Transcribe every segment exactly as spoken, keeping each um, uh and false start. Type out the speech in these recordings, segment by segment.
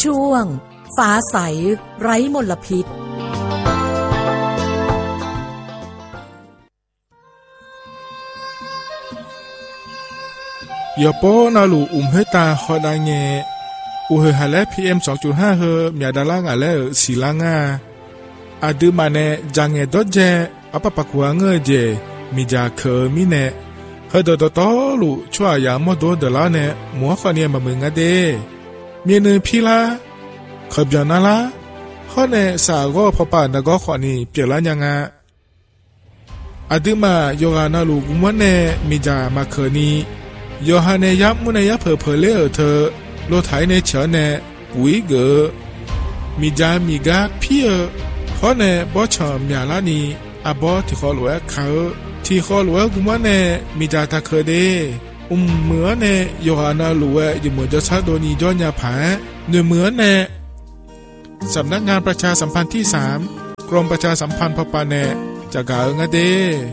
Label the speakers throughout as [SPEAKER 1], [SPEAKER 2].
[SPEAKER 1] ช่วงฟ้าใสไร้มลพิษ
[SPEAKER 2] ยอปอนาลูอุมเฮตาฮอดาเงอุเฮฮาเล พี เอ็ม สองจุดห้า เฮมียาดาลางาเลสีลางาอาดืมาเนจังเงดอเจอปะปะกัวเงเจมีจาเคมีเนเฮดดอตอลูชัวยามอดดลาเนมัวฟาเนียมะมึงอะเดมีเนพีลาขบยานาลาฮอเนสาโกพอปานกอขอนีเปียลายังาอาดืมาโยกานาลูกุมวเนมีจามาเคนีโยฮาเนยับมุนยับเพอเพเลอเธอโลไถในเฉเนปุยเกมีจามีกาพี่เอเพราะเนบอชอมยาลานีอาบอที่ขอหลวงเขาที่ขอหลวงกุมเนมีจาตาเคเดอุมเหมือเนโยฮานาหลวงอยู่เหมือนจะชัดโดนีย้อนยาผาเนื้อเหมือนเนสำนักงานประชาสัมพันธ์ที่สามกรมประชาสัมพันธ์พปาเนจากกาเองเด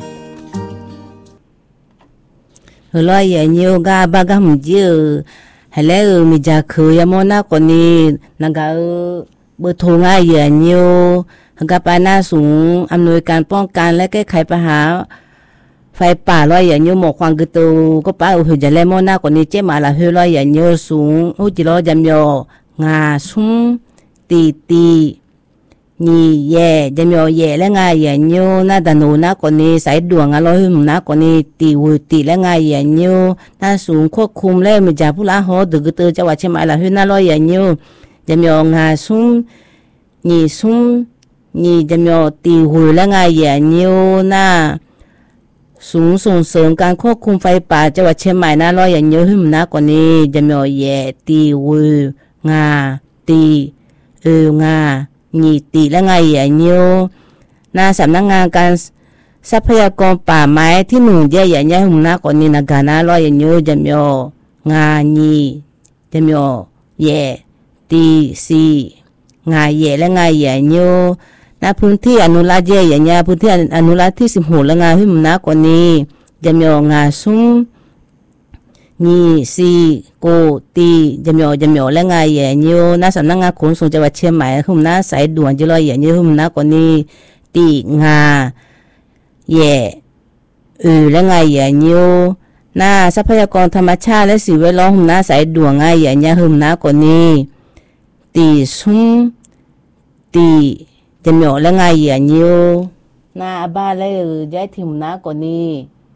[SPEAKER 3] เฮลอยเนียวกาบากามจิเฮเลมีจาคือยามอนาคนนี้นักเบอร์โทรงายเนียวกับปานาสูงอำนวยการป้องกันและแก้ไขปัญหาไฟป่าลอยเนียวหมอกควันกึตูก็ป้าอุจจาระมอนาคนนี้เจ้ามาละเฮลอยเนียวสูงอุจิโรจำยองาซุงตีตีนี่แย่จำยอแย่และงายเนียวน่าดนูนะคนนี้สายดวงอร่อยหุ่มนะคนนี้ตีวุตีและงายเนียวน่าสูงควบคุมและมีจ่าผู้ละหอดึกเตอจังหวัดเชียงใหม่ละเฮน่าลอยเนียวจำยองาซุงนี่ซุงนี่จำยอตีหุยและงายเนียวน่าสูงส่งเสริมการควบคุมไฟป่าจังหวัดเชียงใหม่น่าลอยเนียวหุ่มนะคนนี้จำยอแย่ตีหุยงาตีเอองานี่ตีและไงอย่างเนียวนาสำนักงานการทรัพยากรป่าไม้ที่หนึ่งเดียอย่างเงี้ยหุ่นนักคนนี้นักการน่าลอยอย่างเนียวจำยองานี่จำยอแย่ตีสีงาแย่และไงอย่างเนียวนาพื้นที่อนุรักษ์เยอย่างเงี้ยพื้นที่อนุรักษ์ที่สิบหกและงาหุ่นนักคนนี้จำยองาซุ้งนี่สีโกตีจำยอจำยอและไงอย่างเนียวน่าสำนักงานขนส่งจังหวัดเชียงใหม่หุ่นน่าสายด่วนจะลอยอย่างเนียวหุ่นน่าคนนี้ตีงาแย่เออและไงอย่างเนียวน่าทรัพยากรธรรมชาติและสิ่งแวดล้อมหุ่นน่าสายด่วนไงอย่างเนียวหุ่นน่าคนนี้ตีซุ้งตีจำยอและไงอย่างเนียวน่าบ้านเลยย้ายถิ่นน่าคนนี้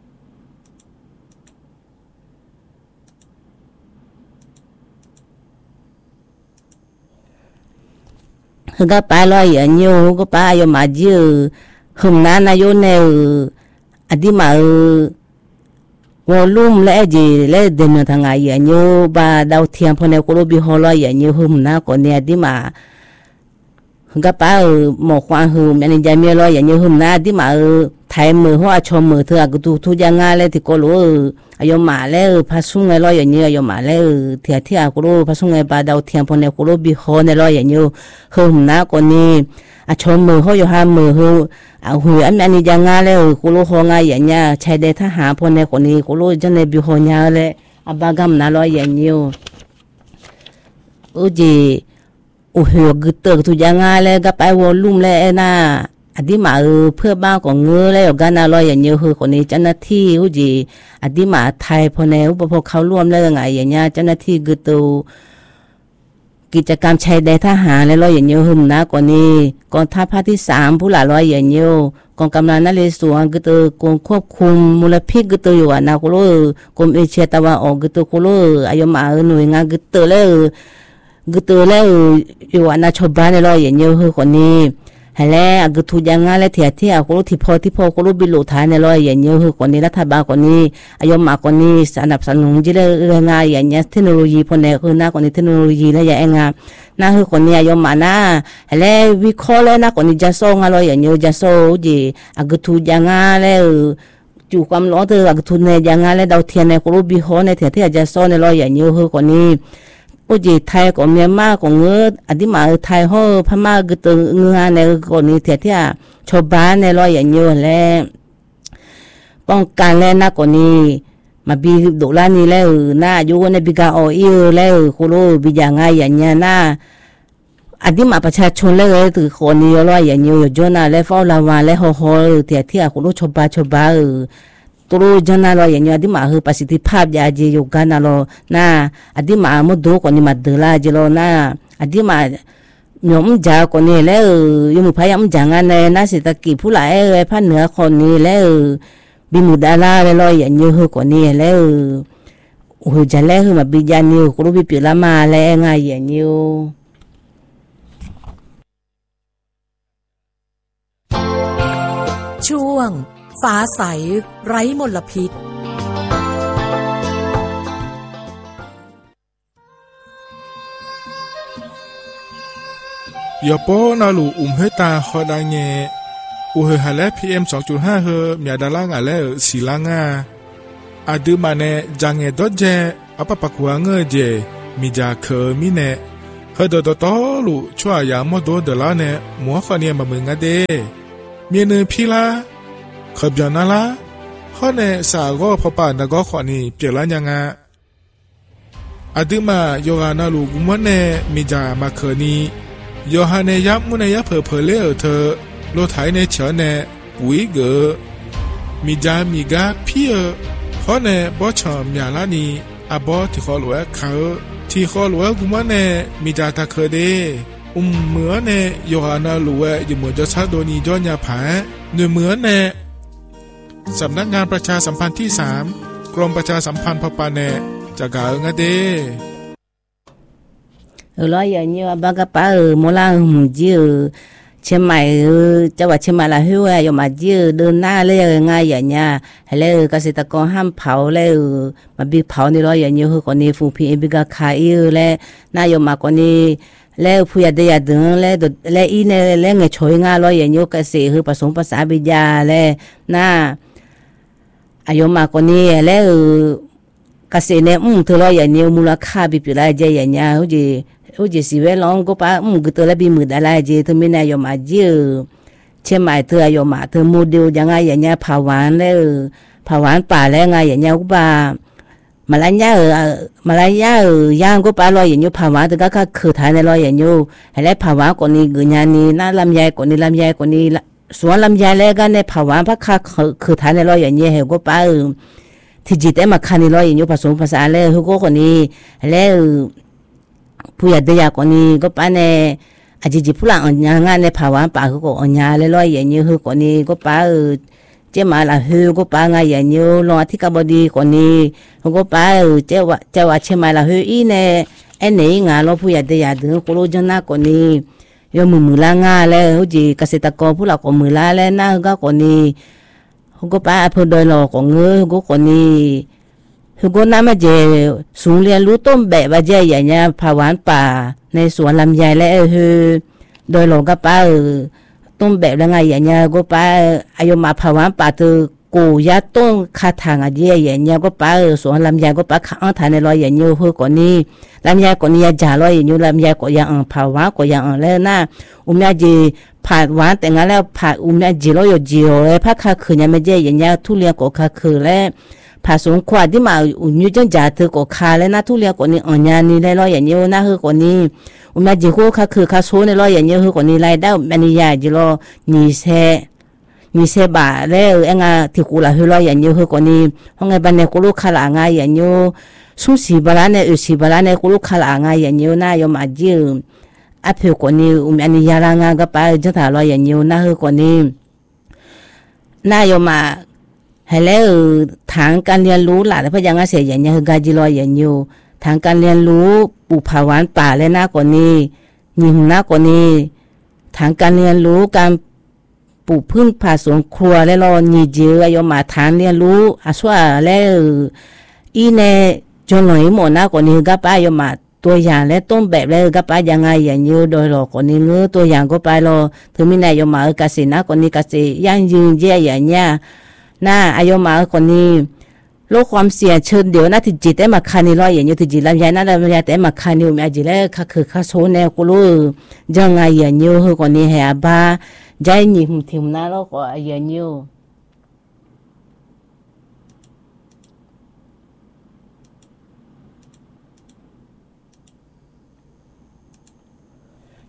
[SPEAKER 3] คือก็ไปลอยอย่างเงี้ยก็ไปอยู่มาเยอะหุ่นนั้นนายโนเอออดีมาวอลลุ่มและจีและเดินทางไงอย่างเงี้ยบาดาวเทียมพอเนี่ยก็รู้บิฮอลอยอย่างเงี้ยหุ่นนั้นก็เนี่ยอดีมาคือก็ไปหมอกควางหุ่นอันนี้จะมีลอยอย่างเงี้ยหุ่นนั้นอดีมาไทยมือหัวชมมือเธอก็ทุกทุกอย่างงานเลยที่ก็รู้อายุมาแล้วพาสุ่งไงลอยอย่างเงี้ยอายุมาแล้วเทียที่ก็รู้พาสุ่งไงบาดาวเทียมพอเนี่ยก็รู้บิฮอลเนี่ยลอยอย่างเงี้ยหุ่นนั้นก็นี่อาชมมือเขาอยู่ห้ามมือเขาเอาหัวอันนี้ยังงานแล้วก็รู้หัวงานอย่างเงี้ยใช้ได้ถ้าหาพอเนี่ยก็นี่ก็รู้จะในบิฮอลเนี่ยเลยอาบากำน่าลอยอย่างเงี้ยอุจิโอ้โหกึศเตอร์ทุกอย่างงานเลยก็ไปวอลลุ่มเลยนะอดีมาเออเพื่อบ้านของเงือแล้วกันนะลอยอย่างเงี้ยคือคนนี้เจ้าหน้าที่อุจิอดีมาไทยพอในอุปภเขาร่วมแล้วไงอย่างเงี้ยเจ้าหน้าที่กึศตูกิจกรรมชายแดนทหารและลอยอย่างเงี้ยหึมนะกว่านี้กองทัพภาคที่สามผู้หลาลอยอย่างเงี้ยกองกำลังนเรศวรกึศตูกองควบคุมมลพิษกึศตูอยู่อ่ะนะกุโลกรมเอเชียตะวันออกกึศตูกุโลอายุมาหน่วยงานกึศตูแล้วกึศตูแล้วอยู่อ่ะนะชาวบ้านในลอยอย่างเงี้ยคือคนนี้ให้แล้วกึศทุยังงานและเถียที่อ่ะกุโลที่พอที่พอกุโลบิโลท้ายในลอยอย่างเงี้ยคือคนนี้รัฐบาลคนนี้อายุมาคนนี้สนับสนุนจีเรื่องงานอย่างเงี้ยเทคโนโลยีพอเนี่ยคือหน้าคนนี้เทคโนโลยีและอย่างงานน่าคือคนนี้อายุมาหน้าแล้ววิเคราะห์แล้วนะคนนี้จะส่งอะไรอย่างเงี้ยจะส่งจีอ่ะกึศทุยังงานแล้วจู่ความร้อนเธออ่ะกึศทุในยังงานแล้วดาวเทียมในกุโลบิโฮในเถียที่อาจจะส่งในลอยอย่างเงี้ยคือคนนี้อุจิไทยของเมียนมาของเงืออดีมาไทยห่อพม่ากึศตึงเงือในคนนี้เถียที่ชาวบ้านในลอยอย่างเงี้ยแล้วป้องกันแล้วนะคนนี้มาบีดุลานี่แล้วหน้าอยู่ในบิกาออีแล้วคุโรบิอย่างไงอย่างเงี้ยหน้าอันที่มาประชาชนเลยถือคนนี้ร้อยอย่างเดียวอยู่จนน่ะแล้วเฝ้าระวังแล้วฮอๆเที่ยที่คุณรู้ชบาชบาเออตัวจนน่ะร้อยอย่างเดียวที่มาคือประสิทธิภาพยาเจอยู่กันน่ะ咯น่ะอันที่มาหมดดูคนนี้มาเดล่าเจโลน่ะอันที่มาหยมจ่าคนนี้แล้วยมพยายามจังอันน่ะสิตะกี้ผู้หลายเอ้ยภาคเหนือคนนี้แล้วบิมุดาลาแล้วร้อยอย่างเดียวคือคนนี้แล้วโอ้โหจะแล้วคือมาบิญานิวคุณรู้บิปิละมาแล้วง่ายอย่างเดียว
[SPEAKER 1] ช่วงฟ้าใสไร้มลพิษ
[SPEAKER 2] ยอปอนาลูอุมเฮตาฮอดาเงอูเฮฮาเล พี เอ็ม สองจุดห้า เฮมียาดาลางาเลสีลางาอาดืมาเนจังเงดอเจอปะปะกัวเงเจมีจาเคมีเนเฮดดตอลูชัวยามอดดลาเนมัวฟาเนียมามึงอะเดมีเนพีลาขบยานาลาฮอเนสาก็พอปานก็ขอนี่เปลี่ยนละยังงะอาดืมาโยกานาลูกุมันเนมีจามาเคนีโยฮาเนยับมุเนยับเพอเพเลอเธอโลไถเนเฉเนปุยเกมีจามีกาพี่เอฮอเนบอชอมยาลานีอาบอที่ขอหลวงเขาที่ขอหลวงกุมันเนมีจาตาเคเดอุมเหมือเนโยฮานาลูเวอยู่เหมือนจะชาโดนีจอนยาผาเนื้อเหมือนเนสำนักงานประชาสัมพันธ์ที่สามกรมประชาสัมพันธ์พปาเนจะกาเงเด
[SPEAKER 3] เออร้อยอย่างเงี้ยบางกะป้าเออโมล่าหุ่นจีเออเชียงใหม่เออจังหวัดเชียงใหม่ละหิ้วอ่ะอยู่มาจีเออเดินหน้าเลยง่ายอย่างเงี้ยแล้วเกษตรกรห้ามเผาแล้วมาบีเผาในร้อยอย่างเงี้ยคือคนนี้ฟูพีเอบิกาขายเออแล้วน่าอยู่มาคนนี้แล้วผู้ยาเดียดึงแล้วแล้วอีเนี่ยแล้วไงช่วยงานร้อยอย่างเงี้ยเกษตรคือผสมภาษาวิทยาแล้วน่าอายุมากกว่านี้แล้วเกษตรเนี่ยอืมเธอร้อยอย่างเงี้ยมูลค่าบิปิลาเจอย่างเงี้ยเขาจีเขาจีสิเวลองก็ป้าอืมก็ตัวละบิมือได้เจเธอไม่นายมาเจอเช่นหมายเธออายุมาเธอโมเดลยังไงอย่างเงี้ยผาหวานแล้วผาหวานป่าแล้วไงอย่างเงี้ยก็ป้ามาลายาเออมาลายาเออย่างก็ป้าร้อยอย่างเงี้ยผาหวานแต่ก็คือถ่ายในร้อยอย่างเงี้ยแล้วผาหวานคนนี้เงี้ยนี่น่าลำไยคนนี้ลำไยคนนี้ส่วนลำไยแล้วก็ในผาหวานพักค่าคือถ่ายในร้อยอย่างเงี้ยเหรอก็ป้าเออที่จิตได้มาคันในร้อยอย่างเงี้ยผสมภาษาแล้วเขาก็คนนี้แล้วผู้ใหญ่เดียคนนี้ก็ป้าเนี่ยอาจจะผู้หลังงานงานในภาวะป่าเขาก็อันยาเลยร้อยอย่างเงี้ยคือคนนี้ก็ป้าเออเจ้ามาละเฮอก็ป้างานอย่างเงี้ยรอที่กบดีคนนี้เขาก็ป้าเออเจ้าว่าเจ้าว่าเชื่อมาละเฮออีเนี่ยไอ้เนี่ยงานเราผู้ใหญ่เดียถึงก็รู้จังหน้าคนนี้ยอมมือมือละงานแล้วเขาจีเกษตรกรผู้หลักก็มือละแล้วหน้าก็คนนี้เขาก็ป้าเพิ่นโดยหลอกของเงยก็คนนี้คือก็น้ำมาเจสูงเรียนรู้ต้มแบบว่าเจอย่างเงี้ยภาวะป่าในสวนลำไยและเออโดยหลงก็ป้าเออต้มแบบแล้วไงอย่างเงี้ยก็ป้าอายุมาภาวะป่าตือกูยาต้นคาทางอะเจอย่างเงี้ยก็ป้าเออสวนลำไยก็ป้าข้างทางในรอยอย่างเงี้ยคือก่อนนี้ลำไยก่อนนี้จ่าลอยอย่างเงี้ยลำไยก็ยังภาวะก็ยังแล้วน่ะอุ้มยาเจผ่านหวานแต่งั้นแล้วผ่านอุ้มยาเจเราอยู่เจียวเลยพักคาคืนยังไม่เจอย่างเงี้ยทุเรียนก็คาคืนแล้วผสมขวดที่มาอุ่นยุ่งจังเธอก็คาแล้วนะทุเรียนคนนี้อ่อนยานี่ได้ร้อยอย่างเงี้ยนะคือคนนี้อุ้มจีโก้ค่ะคือคาโซในร้อยอย่างเงี้ยคือคนนี้รายได้มันนี่ยาจีโร่นี่เสนี่เสบาแล้วเอ็งอ่ะที่กูละคือร้อยอย่างเงี้ยคือคนนี้ห้องไงบ้านเนี่ยกูลูกขลางายอย่างเงี้ยสุ่มสีบาลานเนี่ยอุสีบาลานเนี่ยกูลูกขลางายอย่างเงี้ยนะยอมอาจีอาเพื่อคนนี้อุ้มอันนี้ยาลางาก็ไปจะถ่ายร้อยอย่างเงี้ยนะคือคนนี้น่ายอมมาให้แล้วทางการเรียนรู้หล่ะแต่พยังอาเสียอย่างเงี้ยคือกาจิลอยอย่างอยู่ทางการเรียนรู้ปลูกผักหวานป่าและหน้ากว่านี้ยิงหน้ากว่านี้ทางการเรียนรู้การปลูกพืชผักสวนครัวและรอนี่เจออายุมาทางเรียนรู้อาสวะแล้วอีเนจนหน่อยหมดหน้ากว่านี้ก็ไปอายุมาตัวอย่างและต้นแบบแล้วก็ไปยังไงอย่างเยอะโดยหลอกคนนี้เงื้อตัวอย่างก็ไปรอถึงมีนายมาเกษตรหน้ากว่านี้เกษตรยั่งยืนเย่อย่างเงี้ยน่าอายุมาคนนี้โลกความเสี่ยงเชิญเดี๋ยวน่าที่จิตได้มาคันนี่ร้อยอย่างนี้ที่จิตลำไยน่าลำไยแต่มาคันนี่มีอาจิแล้วค่ะคือข้าโซนแนวกูรู้ยังไงอย่างนี้คือคนนี้แห่บ้าใจหยิบถิ่มน่าแล้วก็อย่างนี้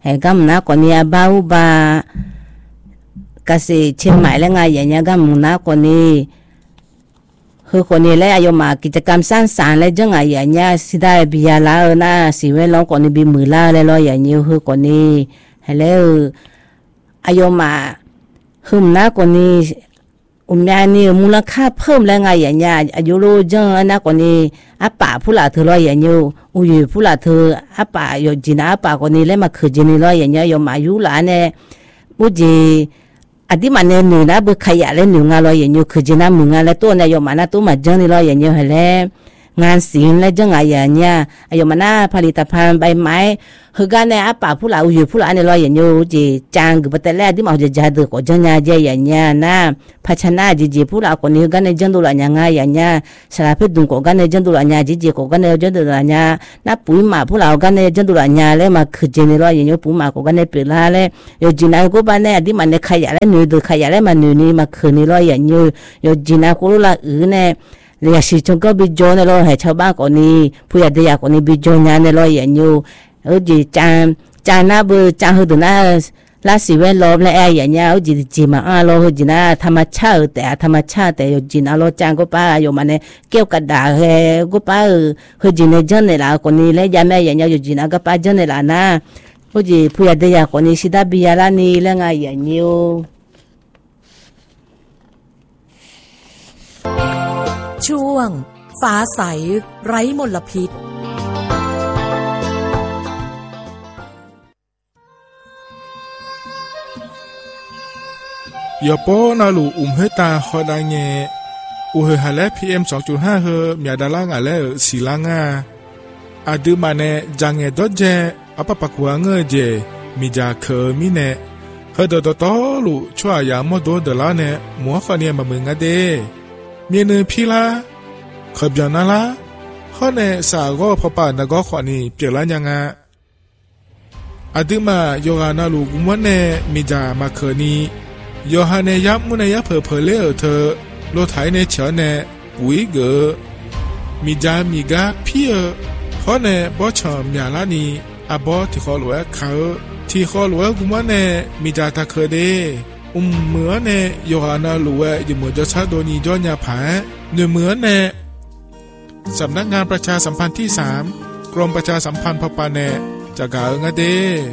[SPEAKER 3] ให้กำนะก่อนนี้บ้าอุบากะสิเชียงใหม่และไงอย่างเงี้ยกำนะก่อนนี้คือคนนี้และอายุมากิจกรรมสร้างสรรค์และจังไงอย่างเงี้ยสิได้บิยาลาเออนะสิเวลองก่อนนี้บิมือลาและรออย่างเงี้ยคือก่อนนี้ให้แล้วอายุมาหึมนะก่อนนี้อุมยานี่มูลค่าเพิ่มแล้วไงอย่างเงี้ยอายุรู้จังนะก่อนนี้อาป่าผู้หลาเธอรออย่างเงี้ยอุยผู้หลาเธออาป่าอยู่จีน่าอาป่าก่อนนี้แล้วมาคือจีนี่รออย่างเงี้ยยมอายุหลานเนี่ยอุจีอดีมันเนี่ยหนูนะบุขยะแล้วหนูงานรออย่างเงี้ยคือจีน่ามึงงานแล้วตัวเนี่ยยมนะตัวมาจังนี่รออย่างเงี้ยให้แล้วงานศิลป์และจังไงอย่างเงี้ยอายุมันน่าผลิตภัณฑ์ใบไม้คือการเนี่ยอาป่าผู้หลาอยู่ผู้หลาเนี่ยรออย่างเงี้ยจีจางกับแต่แรกที่มาจะจัดก็จังเงี้ยอย่างเงี้ยนะพัฒนาจีจีผู้หลาคนนี้กันเนี่ยจังดูแลอย่างเงี้ยอย่างเงี้ยสารพัดดุงก็กันเนี่ยจังดูแลอย่างจีจีก็กันเนี่ยจังดูแลอย่างน่าปุ๋ยหมาผู้หลากันเนี่ยจังดูแลอย่างแล้วมาคือจีนี่รออย่างเงี้ยปุ๋ยหมาก็กันเนี่ยเปล่าเลยอยู่จีน่าก็บ้านเนี่ยที่มันเนี่ยขยะแล้วหนูดูขยะแล้วมันหนูนี่มาคือนี่รออย่างเงี้ยอยู่จีน่าก็รู้ละอือเนี่ยเรียกสิจงก็บิจอนเลยให้ชาวบ้านคนนี้ผู้ใหญ่เดียคนนี้บิจอนเนี่ยเลยอย่างอยู่เออจีจางจางน่าบุจางหูดูน่าลาสิเวลลบและไอ้อย่างเงี้ยเออจีจีมาอ่ะเราหูจีน่าธรรมชาติแต่ธรรมชาติแต่อยู่จีน่าเราจางก็ป้าอยู่มันเนี่ยเกี่ยวกับด่าเฮก็ป้าเออหูจีเนี่ยจันเนี่ยละคนนี้และยามแม่อย่างเงี้ยอยู่จีน่าก็ป้าจันเนี่ยละนะหูจีผู้ใหญ่เดียคนนี้สิดาบิยาลานี่และไงอย่างเงี้ย
[SPEAKER 1] ช่วงฟ้าใสไร้มลพิษ
[SPEAKER 2] ยอปอนาลูอุมเฮตาฮอดาเงอุเฮฮาเล พี เอ็ม สองจุดห้า เฮมียดาลางาเลสีลางาอาดืมาเนจังเงดอเจอปะปะกัวเงเจมีจาเคมีเนเฮดดตอลูชัวยามอดดลาเนมัวฟะเนียมะมึงอะเดเมียนพีลาขบยานาลาฮอเนสาโกพปานกอขอนี่เปลายังอะอดิมาโยฮานาลูกุมวเนมีจามาเคนีโยฮาเนยับมุเนยะเพอเพเลอเธอโลไถเนเฉเนปุยเกมีจามีกาพีเอฮอเนบ่ชอมยาลานีอะบ่ที่ขอลวะเขาที่ขอลวะกุมวเนมีจาตะเคเดอุมเหมือเนโยฮานาลูเวอยู่มือจะชาโดนีจอนยาผาเนื้อเหมือเนสำนักงานประชาสัมพันธ์ที่สามกรมประชาสัมพันธ์พปาเนจะกาเองเด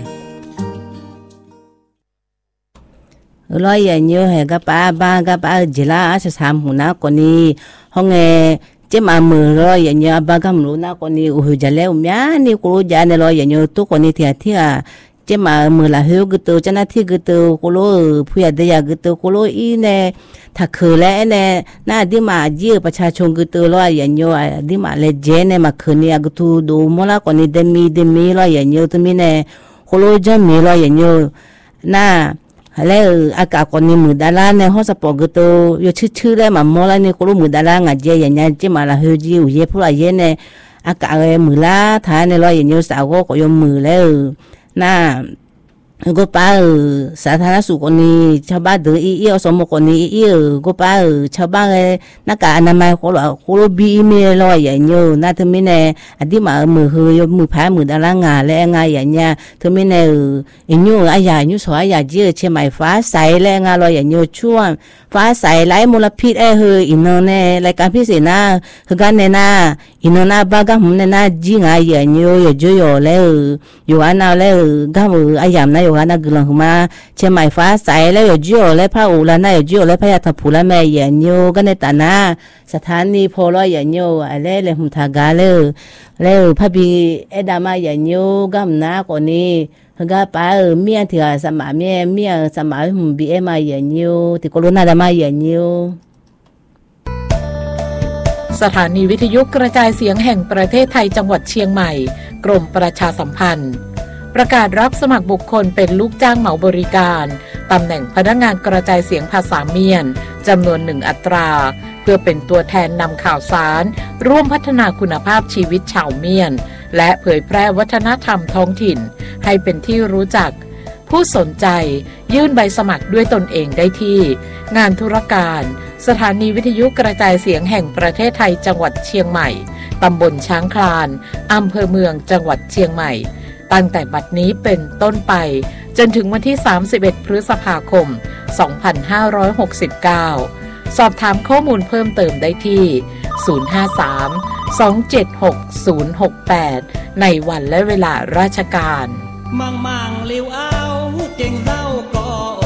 [SPEAKER 3] รอยอย่างเงี้ยให้กับป้าบ้านกับป้าจิลาอาจจะทำหัวหน้าคนนี้ห้องเอเจ้ามามือรอยอย่างเงี้ยบ้านกับหนูหน้าคนนี้อุ้ยจะเลี้ยวเมียนี่กูรู้จักในรอยอย่างเงี้ยทุกคนนี่เที่ยเที่ยเจ้ามามือละเหี้ยกึตัวเจ้าหน้าที่กึตัวกูรู้ผู้ใหญ่เดียกึตัวกูรู้อีเนี่ยถ้าเคยแล้วเนี่ยน่าดิมาเยี่ยประชาชนกึตัวรอยอย่างเงี้ยดิมาเลเจเนี่ยมาคืนนี้กึตัวดูมั่วละคนนี้เดมีเดมีรอยอย่างเงี้ยตัวนี้เนี่ยกูรู้จักมีรอยอย่างเงี้ยน่าแล้วอากาศคนนี้มือดาราเนี่ยเขาสปอร์ตตัวอยู่ชื่อๆแล้วมามอลนี่กูรู้มือดารางาเจอย่างเงี้ยเจ้ามาละเฮจิวเย่ผู้ละเย่เนี่ยอากาศมือละท้ายในรอยอย่างเงี้ยสาวก็ยอมมือแล้วน่าก็ป้าสาธารณสุขคนนี้ชาวบ้านเดืออีเอียวสมบุกคนนี้อีเอียวก็ป้าชาวบ้านเลยนักการอนามัยเขาบอกเขารู้บีมีรอยอย่างเงี้ยน่าถึงไม่แน่อดีมามือเฮยมือพายมือดารางาและงานอย่างเงี้ยถึงไม่แน่อีนู้อายาอีนู้สวยอยากเจอเชื่อไหมฟ้าใสและงานรอยอย่างเงี้ยช่วงฟ้าใสไร้มลพิษไอ้เฮยอีโน่เน่รายการพิเศษนะคือการเนี่ยนะอีโน่น่าบ้ากันผมเนี่ยนะจีงานอย่างเงี้ยอยู่จู่ๆแล้วอยู่อันนั้นแล้วก็มืออายามนะอยู่อันนั้นกำลังมาเชื่อไหมฟ้าใสแล้วอยู่จู่ๆแล้วพระอุลานะอยู่จู่ๆแล้วพระยาทัพพูละแม่อย่างเงี้ยก็ในตานะสถานีโพลอย่างเงี้ยอะไรเลยหุ่นทากาเลยแล้วพระบีเอดามาอย่างเงี้ยก็มันนะคนนี้ก็ป้าเมียที่สมัยเมียเมียสมัยหุ่นบีเอมาอย่างเงี้ยที่โคโรนาดามาอย่างเงี้ย
[SPEAKER 4] สถานีวิทยุกระจายเสียงแห่งประเทศไทยจังหวัดเชียงใหม่กรมประชาสัมพันธ์ประกาศรับสมัครบุคคลเป็นลูกจ้างเหมาบริการตำแหน่งพนักงานกระจายเสียงภาษาเมียนจำนวนหนึ่งอัตราเพื่อเป็นตัวแทนนำข่าวสารร่วมพัฒนาคุณภาพชีวิตชาวเมียนและเผยแพร่วัฒนธรรมท้องถิ่นให้เป็นที่รู้จักผู้สนใจยื่นใบสมัครด้วยตนเองได้ที่งานธุรการสถานีวิทยุกระจายเสียงแห่งประเทศไทยจังหวัดเชียงใหม่ตำบลช้างคลานอำเภอเมืองจังหวัดเชียงใหม่ตั้งแต่บัดนี้เป็นต้นไปจนถึงวันที่สามสิบเอ็ดพฤษภาคมสองพันห้าร้อยหกสิบเก้าสอบถามข้อมูลเพิ่มเติมได้ที่ศูนย์ ห้า สาม สอง เจ็ด หก ศูนย์ หก แปดในวันและเวลาราชการ
[SPEAKER 5] มังมังลิวเอาเก่งเศร้าก็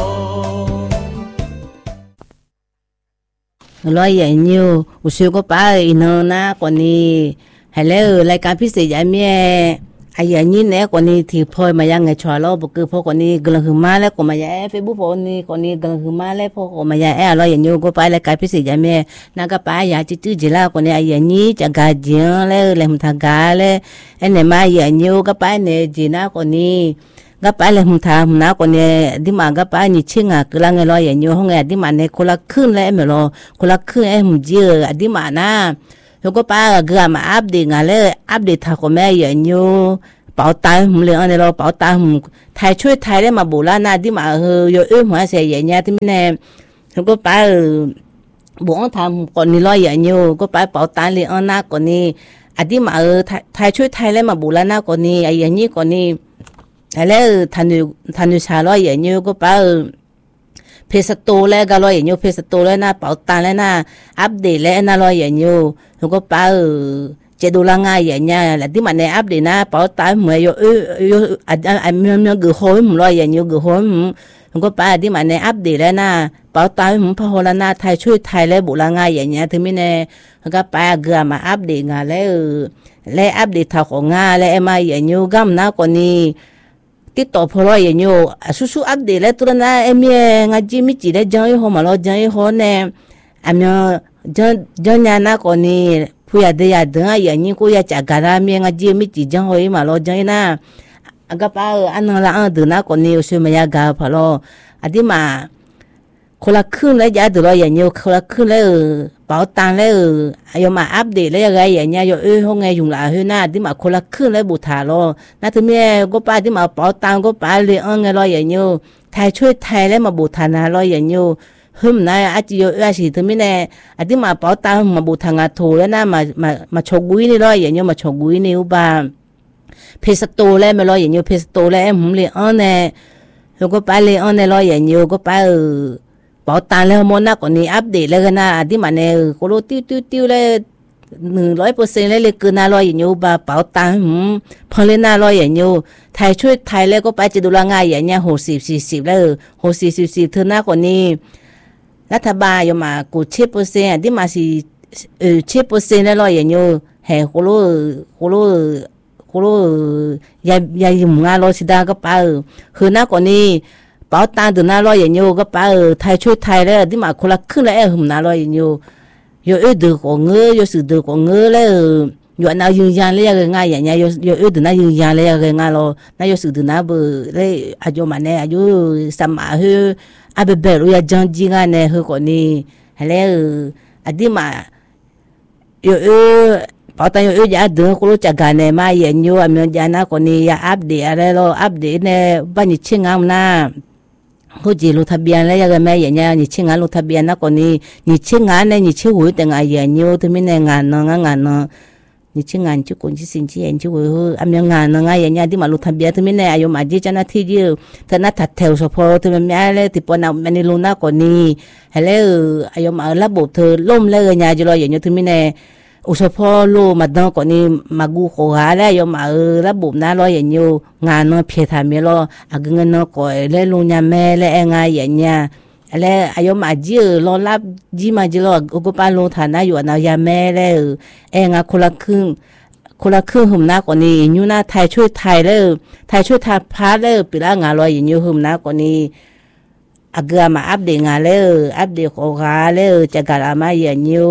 [SPEAKER 3] ร้อยใหญ่นิวอุสุก็ไปอินนะกว่านี้ให้แล้วรายการพิเศษยายแม่ไอ้ยันนี้เนี่ยกว่านี้ที่พ่อมายังไงชัวร์แล้วบอกคือพ่อกว่านี้กำลังขึ้นมาแล้วก็มาอย่างเฟซบุ๊กพอนี้กว่านี้กำลังขึ้นมาแล้วพ่อก็มาอย่างเออร้อยใหญ่นิวก็ไปรายการพิเศษยายแม่นักก็ไปอยากจะจื้อจีละกว่านี้ไอ้ยันนี้จะกาเจียงแล้วเลยมันทางกาแล้วไอ้เนี่ยมาใหญ่นิวก็ไปเนี่ยจีน่ากว่านี้ก็ไปเลยมันทางมันนักกว่านี้ที่มาก็ไปนี่ชิงอ่ะกำลังไงร้อยใหญ่นิวห้องไงที่มาเนี่ยคนละครึ่งแล้วไอ้เมลคนละครึ่งไอ้มันเจี๋อที่มานะแล้วก็ไปก็มาอัปเดตงานเลยอัปเดตทางคนแม่ใหญ่นิวเป่าตาหุ่มเลี้ยงในเราเป่าตาหุ่มไทยช่วยไทยได้มาบุลานาที่มาเฮยเอื้อหัวเสียใหญ่เนี่ยที่ไม่แน่แล้วก็ไปบุ้งทำก่อนนี้ร้อยใหญ่เนี่ยก็ไปเป่าตาเลี้ยงหน้าก่อนนี้อันที่มาเออไทยช่วยไทยได้มาบุลานาก่อนนี้ไอ้อย่างนี้ก่อนนี้แล้วทันอยู่ทันอยู่ชาร้อยใหญ่เนี่ยก็ไปเพสโตแล้วก็ร้อยใหญ่เนี่ยเพสโตแล้วนะเป่าตาแล้วนะอัปเดตแล้วนะร้อยใหญ่เนี่ยแล้วก็ไปเจดูละง่ายอย่างเงี้ยแหละที่มันในอัปเดตนะเป๋าตายเหมือนอยู่เอออยู่อันอันเมื่อเมื่อกูโหยมันลอยอย่างอยู่กูโหยมันก็ไปที่มันในอัปเดตแล้วนะเป๋าตายมันพอละนะไทยช่วยไทยแล้วบุละง่ายอย่างเงี้ยถึงไม่แน่มันก็ไปเกือมาอัปเดตงานแล้วแล้วอัปเดตทางของงานแล้วไอ้มาอย่างอยู่กัมนะคนนี้ติดต่อพอลอยอย่างอยู่สู้ๆอัปเดตแล้วตัวนั้นไอ้เมียงานจีมิจิแล้วจังยี่ห้อมาแล้วจังยี่ห้อเนี่ยไอ้เมียจังจังเนี่ยนะคนนี้ผู้ใหญ่เดียดงอย่างนี้กูอยากจะการมีงานจีมิจิจังหอยมาลอจังนะก็ไปอันนั้นละอันเดินนะคนนี้ช่วยมายากาพอลออันที่มาคนละครึ่งแล้วจะดูแลอย่างนี้คนละครึ่งแล้วเป่าตังแล้วยอมมาอัปเดตแล้วอะไรอย่างเงี้ยอยู่เออห้องไงอยู่หลายที่น่าที่มาคนละครึ่งแล้วบุตรลอนั่นถึงแม้ก็ไปที่มาเป่าตังก็ไปเลยอันไงรออย่างนี้ไทยช่วยไทยแล้วมาบุตรนะรออย่างนี้ฮึมนะอาจจะอยู่อาชีพถึงไม่แน่อาจจะมาเป่าตามาบูทางอาทูแล้วนะมามามาชกุยนี่ร้อยอย่างเงี้ยมาชกุยนี่อุบาเพสโตแล้วไม่ร้อยอย่างเงี้ยเพสโตแล้วผมเลยอันเนี่ยแล้วก็ไปเลยอันเนี่ยร้อยอย่างเงี้ยก็ไปเป่าตาแล้วมันนักกว่านี้อัปเดตแล้วกันนะอาจจะมาเนี่ยโคโรติ้วติ้วติ้วเลยหนึ่งร้อยเปอร์เซ็นต์เลยเลยคือน่าร้อยอย่างเงี้ยอุบาเป่าตาผมพอเลยน่าร้อยอย่างเงี้ยไทยช่วยไทยแล้วก็ไปจะดูแลง่ายอย่างเงี้ยหกสิบสี่สิบแล้วหกสิบสี่สิบเธอหน้ากว่านี้รัฐบาลยมากูเช็ดเปอร์เซ็นต์ที่มาสิเออเช็ดเปอร์เซ็นต์แล้วร้อยอย่างเงี้ยเฮ้โคโลโคโลโคโลยายยายยุ่งงานรอสิดาก็ไปคือหน้ากว่านี้เป่าตังถึงหน้าร้อยอย่างเงี้ยก็ไปไทยช่วยไทยแล้วที่มาคนละครึ่งแล้วเออหุ่มหน้าร้อยอย่างเงี้ยอยู่เออดื้อกว่าเงยอยู่สื่อดื้อกว่าเงยแล้วอยู่อันนั้นยืนยันเลยยังไงอย่างเงี้ยอยู่อยู่เออถึงหน้ายืนยันเลยยังไงเราหน้าอยู่สื่อถึงหน้าเบอร์เลยอายุมันเนี่ยอายุสมัยเฮอาเบเบรุยาจังจีงานเนี่ยคือคนนี้แล้วอดีมาอยู่เออพอตอนอยู่เออจะเดินคุรุจักกันเนี่ยมาอย่างอยู่อเมริกานะคนนี้อยากอัปเดตอะไรเราอัปเดตเนี่ยบ้านยิ่งชิงามนะเขาจีลุทะเบียนแล้วยังไม่อย่างเงี้ยยิ่งชิงานลุทะเบียนนะคนนี้ยิ่งชิงานเนี่ยยิ่งชิวแต่งานอย่างอยู่ที่ไม่ในงานเนาะงานเนาะยิ่งชิงานชิคนชิสินชิเอ็นชิวอเมริกาเนาะงานอย่างเงี้ยที่มาลุทะเบียนที่ไม่ในอายุมาจีจันทร์ที่เดียวแต่นัดถัดแถวสปอร์ที่มันไม่เลยที่ปนเอามันในลุน่าคนนี้แล้วอายุมาระบบเธอล่มเลยเนี่ยจะรออย่างนี้ที่ไม่ในอุสพอลูมาดองคนนี้มากูขอหาแล้วยอมเอาระบบนั้นรออย่างนี้งานน้องเพียรทำไม่รออาเงินน้องก่อยแล้วลุงยาแม่แล้วเองไงอย่างเงี้ยแล้วอายุมาจีรอรับจีมาจีรออุกปานลงฐานะอยู่นายาแม่แล้วเองอ่ะคนละครึ่งคนละครึ่งหุ่มหน้ากว่านี้ยูน่าไทยช่วยไทยแล้วไทยช่วยไทยพาแล้วปีละงานรออย่างนี้หุ่มหน้ากว่านี้อาเกมาอัปเดตงานแล้วอัปเดตของงานแล้วจะการอามาอย่างนี้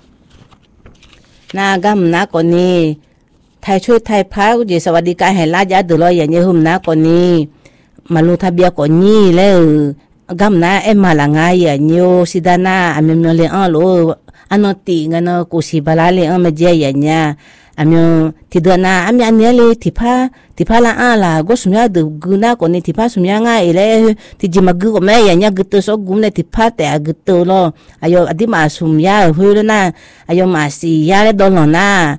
[SPEAKER 3] น่ากัมนักคนนี้ไทยช่วยไทยพากุจิสวัสดิการให้ราชยาดุลอยอย่างนี้หุ่มนักคนนี้มาลงทะเบียนคนนี้แล้วกัมนะเอ็มมาละง่ายอย่างนี้สิดานาอเมริกาเลี้ยงลูอันนั้นตีเงินกุศิบาลาเลี้ยงมาเจียอย่างนี้อเมริกที่เดือนน่ะอเมริกาเนี่ยเลยที่พาที่พาละอ่ะล่ะก็สมัยเด็กกูน่าคนนี้ที่พาสมัยง่ายเลยที่จิมากูก็ไม่อย่างนี้กูตัวสกุลเนี่ยที่พาแต่กูตัวล้ออายุอดีมาสมัยเฮ้ยแล้วนะอายุมาสี่ยาแล้วโดนหล่อนะเ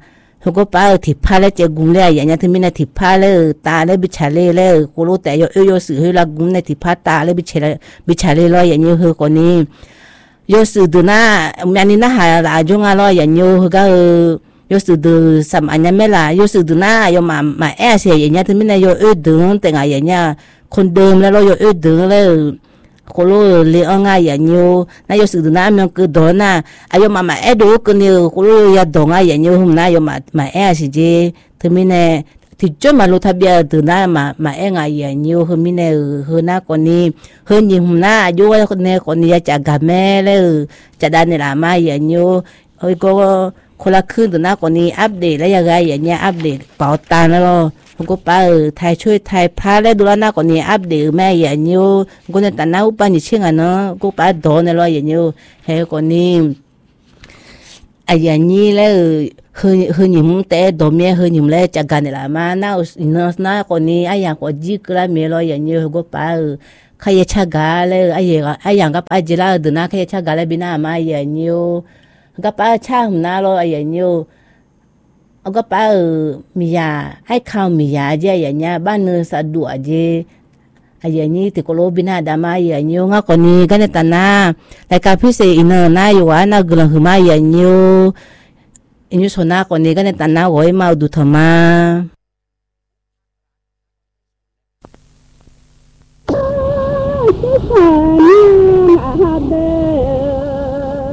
[SPEAKER 3] เขาก็ป้าถิบผ้าแล้วเจกุงเลยอย่างนี้ถึงมีในถิบผ้าเลยตาเลยบิชาเล่เลยกูรู้แต่ยอเอยอสื่อให้เรากุงในถิบผ้าตาเลยบิชาเลยบิชาเล่ลอยอย่างนี้เฮอคนนี้ยอสื่อดูหน้าอันนี้น่าหาลาจงอลอยอย่างนี้เฮอก็ยอสื่อดูสมัยนี้ไม่ละยอสื่อดูหน้ายอมามาแอเสียอย่างนี้ถึงมีในยอเอยดึงแต่ไงอย่างนี้คนเดิมแล้วเรายอเอยดึงเลยคนรู้เลี้ยงง่ายอย่างนี้นายสื่อดูหน้ามันคือโดนนะอายมามาแอดูคนนี้คนรู้ยาดงง่ายอย่างนี้หุ่นนายมามาแอสิเจถึงมีในที่จมาลุทะเบียดูหน้ามามาแอง่ายอย่างนี้หุ่นมีในหุ่นหน้าคนนี้หุ่นยิงหุ่นหน้าอายุว่าคนนี้คนนี้จะกับแม่เลยจะได้ในละมาอย่างนี้เฮ้ยก็คนละคืนดูหน้าคนนี้อัปเดตแล้วยังไงอย่างเงี้ยอัปเดตเป่าตังแล้วผมก็ป้าไทยช่วยไทยพาแล้วดูแลหน้าคนนี้อัปเดตแม่อย่างนี้ก็เนี่ยแต่หน้าอุปนิชิงอ่ะเนาะก็ป้าโดนเลยอย่างนี้เฮ้ยคนนี้ไอ้อย่างนี้แล้วเฮ้ยเฮ้ยหนุ่มแต่โดนเมียเฮ้ยหนุ่มแล้วจะกันเนี่ยละมาหน้าหน้าหน้าคนนี้ไอ้อย่างก็จีกระเมียเลยอย่างนี้ก็ป้าใครจะกาเลยไอ้อย่างไอ้อย่างกับไอ้จีละดูหน้าใครจะกาเลยบิน่ามาอย่างนี้ก็ป้าช่างหน้าเลยอย่างนี้เอาก็ป้ามียาให้ข้าวมียาเจอย่างเงี้ยบ้านเนื้อสะดวกเจอย่างนี้ติโกโลบินาดามาอย่างนี้งั้นคนนี้ก็เนี่ยตาหน้าแต่การพิเศษอินเนอร์หน้าอยู่ว่าหน้ากุหลาบมาอย่างนี้อินยุชนาคนนี้ก็เนี่ยตาหน้าโวยมาดูธรรมะ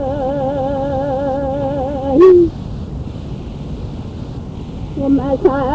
[SPEAKER 6] มาชา